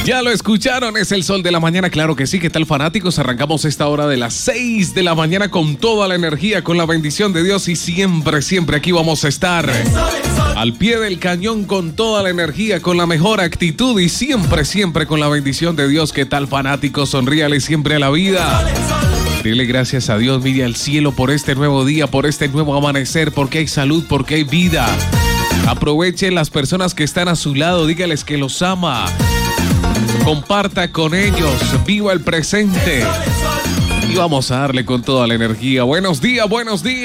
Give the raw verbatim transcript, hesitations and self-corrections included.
Ya lo escucharon, es el sol de la mañana, claro que sí. ¿Qué tal, fanáticos? Arrancamos esta hora de las seis de la mañana con toda la energía, con la bendición de Dios y siempre, siempre aquí vamos a estar al pie del cañón con toda la energía, con la mejor actitud y siempre, siempre con la bendición de Dios. ¿Qué tal, fanáticos? Sonríale siempre a la vida. Dile gracias a Dios, mire al cielo por este nuevo día, por este nuevo amanecer, porque hay salud, porque hay vida. Aprovechen las personas que están a su lado, dígales que los ama. Comparta con ellos, viva el presente y vamos a darle con toda la energía. Buenos días, buenos días.